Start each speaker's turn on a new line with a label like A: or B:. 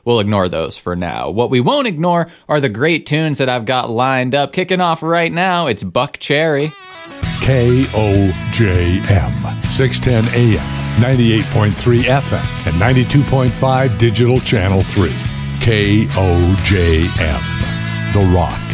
A: we'll ignore those for now. What we won't ignore are the great tunes that I've got lined up. Kicking off right now, it's Buck Cherry.
B: KOJM, 610 AM, 98.3 FM, and 92.5 Digital Channel 3. KOJM, The Rock.